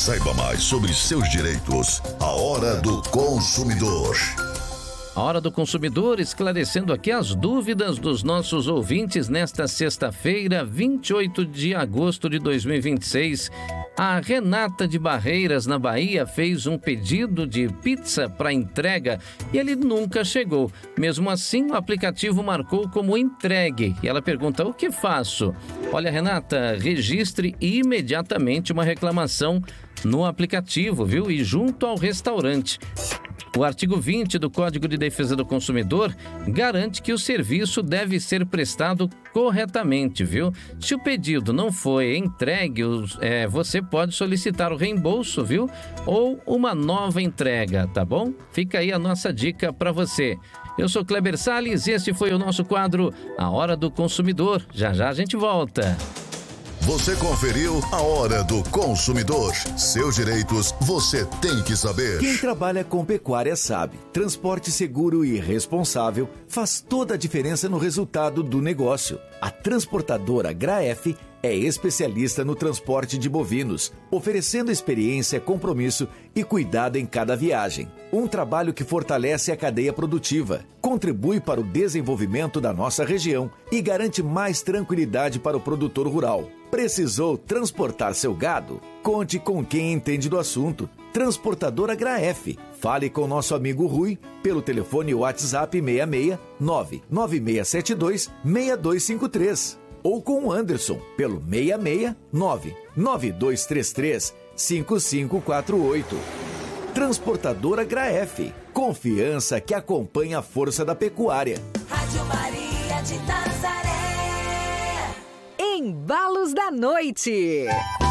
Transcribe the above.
Saiba mais sobre seus direitos. A Hora do Consumidor. A Hora do Consumidor, esclarecendo aqui as dúvidas dos nossos ouvintes nesta sexta-feira, 28 de agosto de 2026. A Renata de Barreiras, na Bahia, fez um pedido de pizza para entrega e ele nunca chegou. Mesmo assim, o aplicativo marcou como entregue. E ela pergunta: o que faço? Olha, Renata, registre imediatamente uma reclamação no aplicativo, viu? E junto ao restaurante. O artigo 20 do Código de Defesa do Consumidor garante que o serviço deve ser prestado corretamente, viu? Se o pedido não foi entregue, você pode solicitar o reembolso, viu? Ou uma nova entrega, tá bom? Fica aí a nossa dica para você. Eu sou Kleber Salles e este foi o nosso quadro A Hora do Consumidor. Já já a gente volta. Você conferiu A Hora do Consumidor. Seus direitos você tem que saber. Quem trabalha com pecuária sabe. Transporte seguro e responsável faz toda a diferença no resultado do negócio. A transportadora Graef é especialista no transporte de bovinos, oferecendo experiência, compromisso e cuidado em cada viagem. Um trabalho que fortalece a cadeia produtiva, contribui para o desenvolvimento da nossa região e garante mais tranquilidade para o produtor rural. Precisou transportar seu gado? Conte com quem entende do assunto. Transportadora Graef. Fale com nosso amigo Rui pelo telefone WhatsApp 66 99672 6253. Ou com o Anderson, pelo 669-9233-5548. Transportadora Graef. Confiança que acompanha a força da pecuária. Rádio Maria de Nazaré. Embalos da Noite.